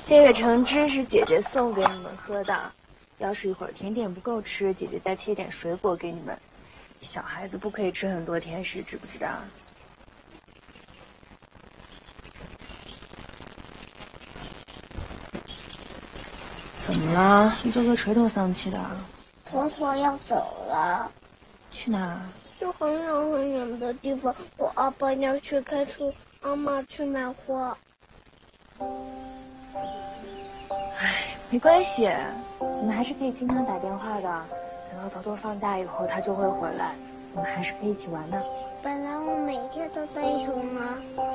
这个橙汁是姐姐送给你们喝的，要是一会儿甜点不够吃，姐姐再切点水果给你们。小孩子不可以吃很多甜食，知不知道？怎么了？一个个垂头丧气的。 坨坨要走了。 去哪？ 去很远很远的地方，我阿爸要去开车，妈妈去买花。 唉，没关系，你们还是可以经常打电话的。等到坨坨放假以后，他就会回来，你们还是可以一起玩的。 本来我每天都在一起玩。